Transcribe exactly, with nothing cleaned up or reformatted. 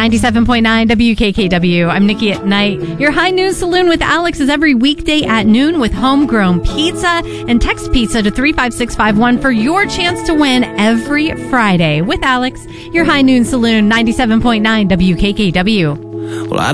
ninety-seven point nine W K K W. I'm Nikki at Night. Your High Noon Saloon with Alex is every weekday at noon with homegrown pizza. And text pizza to three five six five one for your chance to win every Friday with Alex. Your High Noon Saloon, ninety-seven point nine W K K W. Well, I